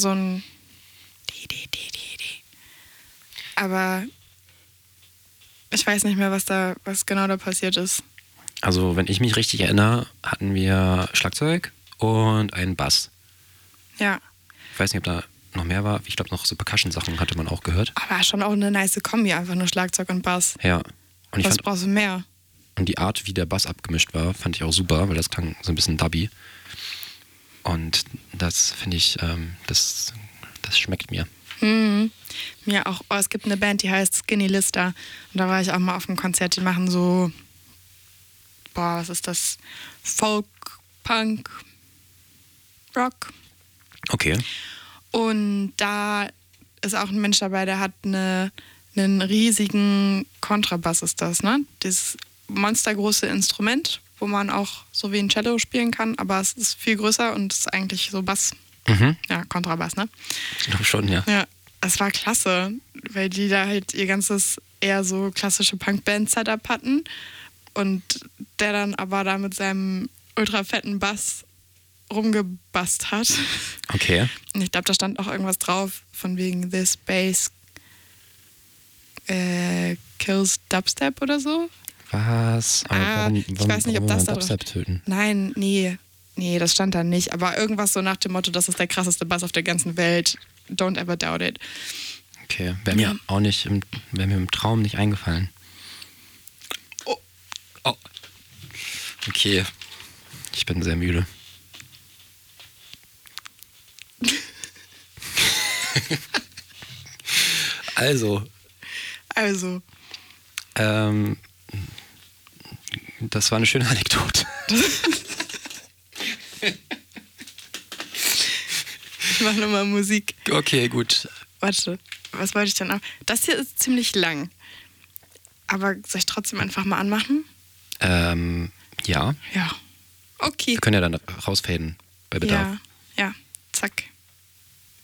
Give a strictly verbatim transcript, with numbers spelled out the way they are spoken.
so ein die, die, die, die, die. Aber ich weiß nicht mehr, was da, was genau da passiert ist. Also, wenn ich mich richtig erinnere, hatten wir Schlagzeug und einen Bass. Ja. Ich weiß nicht, ob da noch mehr war. Ich glaube, noch so Percussion-Sachen hatte man auch gehört. Aber schon auch eine nice Kombi, einfach nur Schlagzeug und Bass. Ja. Und ich Was fand, brauchst du mehr? und die Art, wie der Bass abgemischt war, fand ich auch super, weil das klang so ein bisschen dubby. Und das finde ich, ähm, das, das schmeckt mir. Mhm. Mir auch. Oh, es gibt eine Band, die heißt Skinny Lister. Und da war ich auch mal auf einem Konzert. Die machen so, boah, was ist das? Folk, Punk, Rock. Okay. Und da ist auch ein Mensch dabei, der hat eine, einen riesigen Kontrabass, ist das, ne? Dieses monstergroße Instrument, wo man auch so wie ein Cello spielen kann, aber es ist viel größer und ist eigentlich so Bass. Mhm. Ja, Kontrabass, ne? Ich glaube schon, ja. Ja, es war klasse, weil die da halt ihr ganzes eher so klassische Punkband-Setup hatten und der dann aber da mit seinem ultra fetten Bass rumgebasst hat. Okay. Und ich glaube, da stand auch irgendwas drauf von wegen This Bass äh, kills Dubstep oder so. Was? Aber Ah, warum, ich warum, weiß nicht, ob warum das man da Dubstep töten? Nein, nee. Nee, das stand da nicht. Aber irgendwas so nach dem Motto, das ist der krasseste Bass auf der ganzen Welt. Don't ever doubt it. Okay, wäre mir Ja. auch nicht, im, wäre mir im Traum nicht eingefallen. Oh. Oh. Okay, ich bin sehr müde. Also, Also, ähm, das war eine schöne Anekdote. ich mache nochmal Musik. Okay, gut. Warte, was wollte ich denn auch? Das hier ist ziemlich lang. Aber soll ich trotzdem einfach mal anmachen? Ähm, ja, Ja. Okay. wir können ja dann rausfaden bei Bedarf. Ja, ja. Zack.